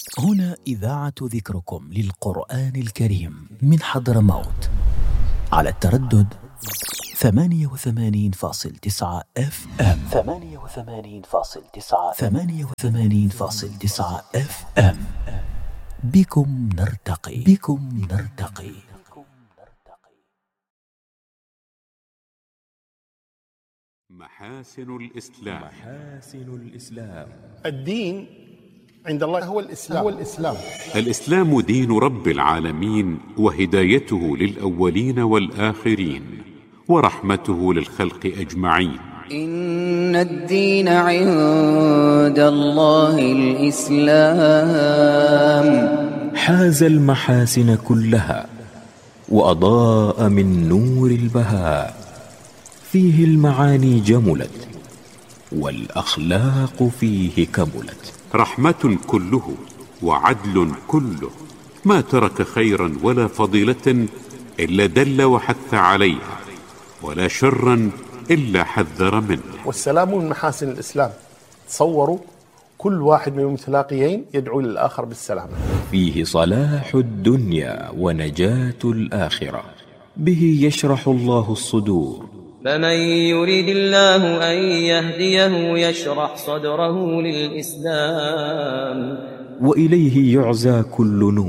هنا إذاعة ذكركم للقرآن الكريم من حضرموت على التردد 88.9 FM 88.9 FM. بكم نرتقي. محاسن الإسلام. الدين عند الله هو الإسلام. الإسلام دين رب العالمين وهدايته للأولين والآخرين ورحمته للخلق أجمعين. إن الدين عند الله الإسلام. حاز المحاسن كلها وأضاء من نور البهاء، فيه المعاني جملت والأخلاق فيه كملت. رحمة كله وعدل كله، ما ترك خيرا ولا فضيلة إلا دل وحث عليها، ولا شرا إلا حذر منه. والسلام من محاسن الإسلام. تصوروا كل واحد من المتلاقيين يدعو للآخر بالسلام. فيه صلاح الدنيا ونجاة الآخرة، به يشرح الله الصدور. فمن يريد الله أن يهديه يشرح صدره للإسلام، وإليه يعزى كل نور.